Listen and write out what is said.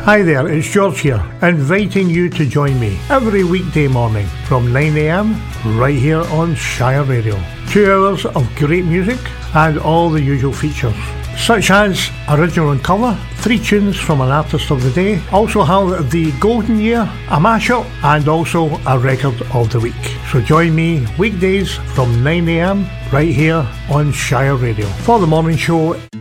Hi there, it's George here, inviting you to join me every weekday morning from 9am right here on Shire Radio. 2 hours of great music and all the usual features, such as Original and Colour, 3 tunes from an artist of the day, also have the Golden Year, a mashup, and also a record of the week. So join me weekdays from 9am right here on Shire Radio for the morning show.